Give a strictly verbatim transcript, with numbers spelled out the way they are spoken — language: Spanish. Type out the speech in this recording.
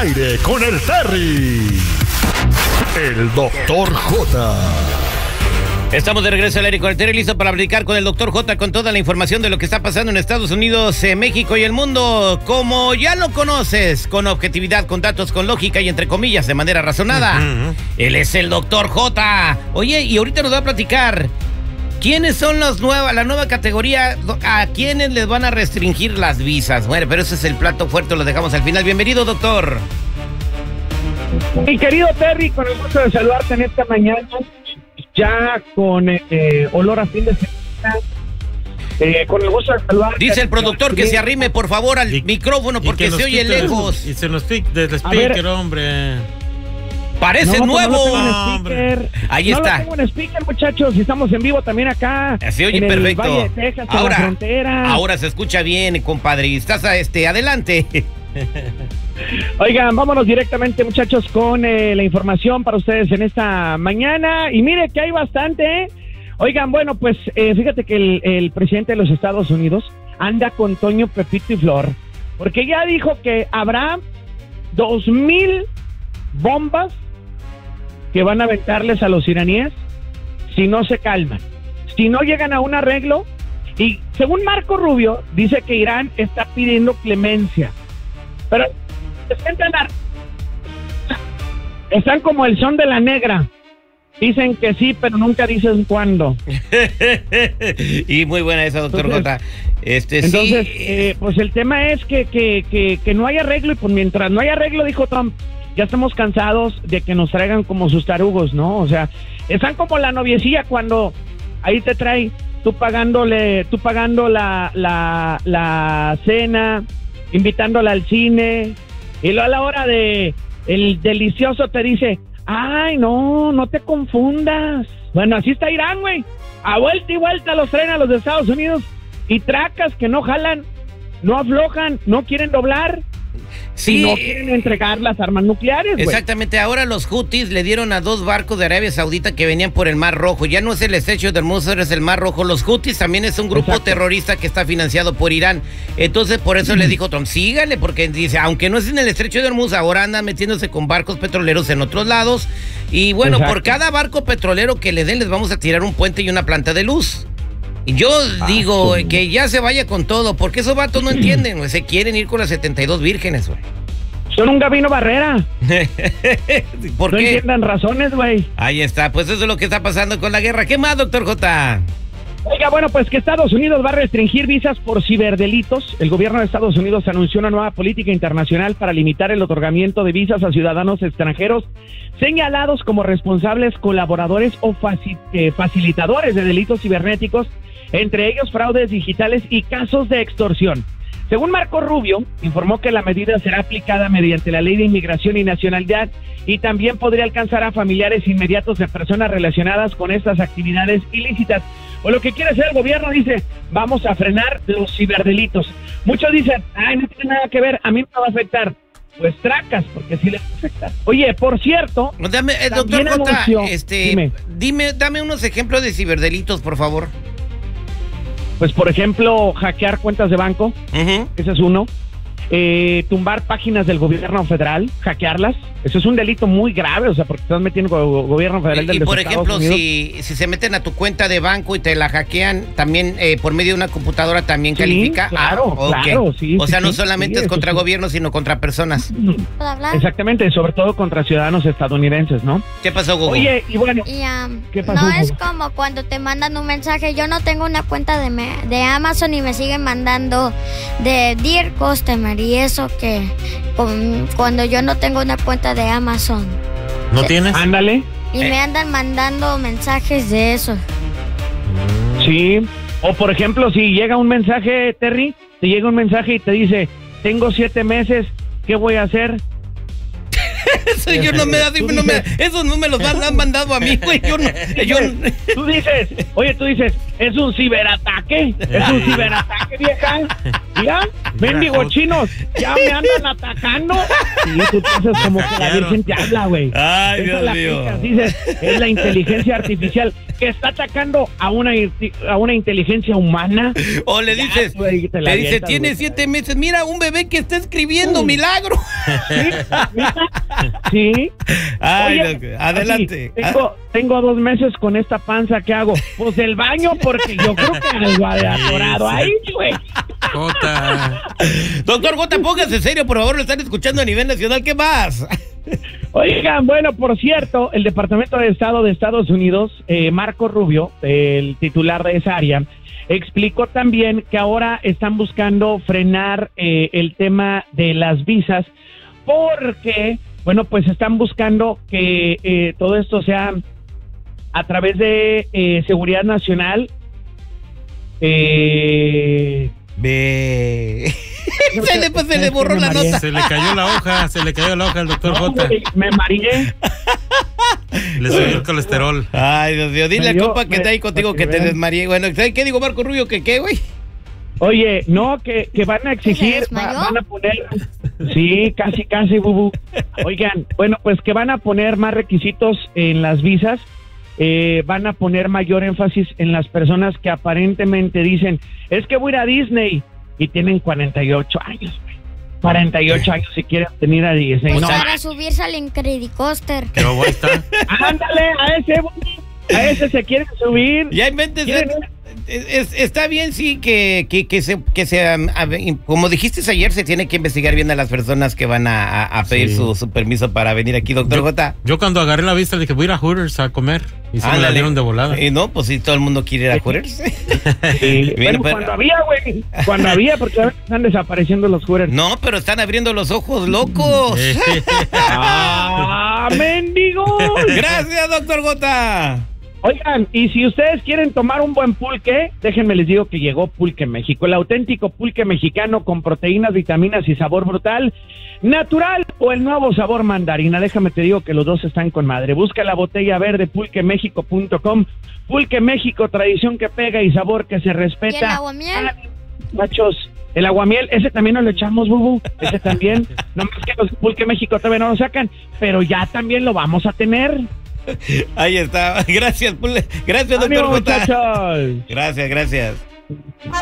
aire con el Terry. El doctor J. Estamos de regreso al aire con el Terry, listo para platicar con el doctor J con toda la información de lo que está pasando en Estados Unidos, eh, México y el mundo. Como ya lo conoces, con objetividad, con datos, con lógica y entre comillas, de manera razonada. Uh-huh. Él es el doctor J. Oye, y ahorita nos va a platicar quiénes son las nuevas, la nueva categoría, a quiénes les van a restringir las visas. Bueno, pero ese es el plato fuerte, lo dejamos al final. Bienvenido, doctor. Mi querido Terry, con el gusto de saludarte en esta mañana, ya con eh, olor a fin de semana, eh, con el gusto de saludarte. Dice el productor que se arrime por favor al y, micrófono porque se oye lejos. Y se nos pique desde el speaker, hombre. Parece no, nuevo. No speaker. Ahí no está. No tengo un speaker, muchachos, y estamos en vivo también acá. Se oye en perfecto. El Valle de Texas, ahora, en la frontera. Ahora se escucha bien, compadre. Estás a este, adelante. Oigan, vámonos directamente, muchachos, con eh, la información para ustedes en esta mañana. Y mire que hay bastante, ¿eh? Oigan, bueno, pues eh, fíjate que el, el presidente de los Estados Unidos anda con Toño, Pepito y Flor, porque ya dijo que habrá dos mil bombas que van a aventarles a los iraníes si no se calman, si no llegan a un arreglo. Y según Marco Rubio, dice que Irán está pidiendo clemencia, pero están como el son de la negra. Dicen que sí, pero nunca dicen cuándo. Y muy buena esa, doctor J. Este, entonces, sí. eh, pues el tema es que, que, que, que no hay arreglo, y pues mientras no hay arreglo, dijo Trump, ya estamos cansados de que nos traigan como sus tarugos, ¿no? O sea, están como la noviecilla cuando ahí te trae, tú pagándole, tú pagando la, la, la cena, invitándola al cine, y luego a la hora de el delicioso te dice, ay, no, no te confundas. Bueno, así está Irán, güey. A vuelta y vuelta los traen a los de Estados Unidos y tracas que no jalan, no aflojan, no quieren doblar. Sí, y no quieren entregar las armas nucleares, güey. Exactamente, ahora los Houthis le dieron a dos barcos de Arabia Saudita que venían por el Mar Rojo. Ya no es el estrecho de Hormuz, es el Mar Rojo. Los Houthis también es un grupo Exacto. terrorista que está financiado por Irán. Entonces, por eso mm. le dijo Trump, sígale, porque dice, aunque no es en el estrecho de Hormuz, ahora andan metiéndose con barcos petroleros en otros lados. Y bueno, Exacto. por cada barco petrolero que le den, les vamos a tirar un puente y una planta de luz. Y yo ah, digo sí. que ya se vaya con todo, porque esos vatos no entienden, güey. Se quieren ir con las setenta y dos vírgenes, güey. Son un Gabino Barrera. ¿Por no qué? entiendan razones, güey. Ahí está, pues eso es lo que está pasando con la guerra. ¿Qué más, doctor J? Oiga, bueno, pues que Estados Unidos va a restringir visas por ciberdelitos. El gobierno de Estados Unidos anunció una nueva política internacional para limitar el otorgamiento de visas a ciudadanos extranjeros señalados como responsables, colaboradores o faci- eh, facilitadores de delitos cibernéticos, entre ellos fraudes digitales y casos de extorsión. Según Marco Rubio, informó que la medida será aplicada mediante la Ley de Inmigración y Nacionalidad y también podría alcanzar a familiares inmediatos de personas relacionadas con estas actividades ilícitas. O lo que quiere hacer el gobierno, dice, vamos a frenar los ciberdelitos. Muchos dicen, ay, no tiene nada que ver, a mí me va a afectar. Pues tracas, porque sí les va a afectar. Oye, por cierto, dame, eh, doctor J, anunció, este, dime. dime, dame unos ejemplos de ciberdelitos, por favor. Pues, por ejemplo, hackear cuentas de banco, uh-huh. ese es uno. Eh, tumbar páginas del gobierno federal, hackearlas, eso es un delito muy grave, o sea, porque estás metiendo con el gobierno federal del Y, y por ejemplo, si, si se meten a tu cuenta de banco y te la hackean, también eh, por medio de una computadora también sí, califica. Claro, ah, okay. claro, sí. O sea, sí, no solamente sí, es contra sí. gobiernos, sino contra personas. Exactamente, sobre todo contra ciudadanos estadounidenses, ¿no? ¿Qué pasó, Google? Oye, y bueno, y, um, ¿qué pasó, no Google? es como cuando te mandan un mensaje, yo no tengo una cuenta de, me, de Amazon y me siguen mandando de Dear Customer y eso que con, cuando yo no tengo una cuenta de Amazon. ¿No tienes? Ándale. Y eh. me andan mandando mensajes de eso. Sí. O por ejemplo, si llega un mensaje, Terry, te llega un mensaje y te dice, tengo siete meses, ¿qué voy a hacer? Eso yo no me da, no me, esos no me los han, han mandado a mí, güey. Yo no, yo no. Tú dices, oye, tú dices, es un ciberataque, es un ciberataque, vieja. Ya, mendigo chinos, ya me andan atacando. Y tú piensas como que la Virgen te habla, güey. Ay, Esa Dios la mío. Picas, dices, es la inteligencia artificial. que está atacando a una, a una inteligencia humana. O le dices, ya, güey, te le dice, tiene güey. siete meses, mira, un bebé que está escribiendo, sí. milagro. Sí, sí. Ay, Oye, no, adelante. Así, tengo, tengo dos meses con esta panza, ¿qué hago? Pues del baño, porque yo creo que algo ha de atorado ahí, güey. Jota. Doctor Jota, póngase serio, por favor, lo están escuchando a nivel nacional, ¿qué más? Oigan, bueno, por cierto, el Departamento de Estado de Estados Unidos, eh, Marco Rubio, el titular de esa área, explicó también que ahora están buscando frenar eh, el tema de las visas porque, bueno, pues están buscando que eh, todo esto sea a través de eh, seguridad nacional. Eh... Ve. se le, pues, se le borró la nota. Se le cayó la hoja, se le cayó la hoja al doctor no, Jota. Me mareé. Le subió el colesterol. Ay, Dios mío, dile a compa que está ahí contigo que te desmareé. Bueno, ¿qué digo Marco Rubio? ¿Que qué, güey? Oye, no, que, que van a exigir, va, van a poner, sí, casi, casi, bubu. Oigan, bueno, pues que van a poner más requisitos en las visas. Eh, van a poner mayor énfasis en las personas que aparentemente dicen, es que voy a ir a Disney y tienen cuarenta y ocho años, güey. cuarenta y ocho años si quieren venir a Disney. Pues no, para subirse al Incredicoaster. Que no voy a estar. Ándale, a ese, a ese se quieren subir. Ya inventes. Es, es, está bien, sí, que, que, que se, que se a, como dijiste ayer, se tiene que investigar bien a las personas que van a, a, a pedir sí. su, su permiso para venir aquí, doctor yo, Jota. Yo cuando agarré la vista dije, voy a ir a Hooters a comer. Y se ah, me la dieron de volada. Y no, pues sí, todo el mundo quiere ir a Hooters. Sí. Bueno, pero, cuando había, güey, cuando había, porque ahora están desapareciendo los Hooters. No, pero están abriendo los ojos locos. ¡Ah, mendigos! Gracias, doctor Jota. Oigan, y si ustedes quieren tomar un buen pulque, déjenme les digo que llegó Pulque México, el auténtico pulque mexicano con proteínas, vitaminas y sabor brutal, natural o el nuevo sabor mandarina. Déjame te digo que los dos están con madre. Busca la botella verde pulque méxico punto com. Pulque México, tradición que pega y sabor que se respeta. ¿Y el aguamiel? Ah, machos, el aguamiel, ese también nos lo echamos, bubu, ese también. No más que los Pulque México todavía no lo sacan, pero ya también lo vamos a tener. Ahí está. Gracias, gracias, doctor Jota. Gracias, gracias.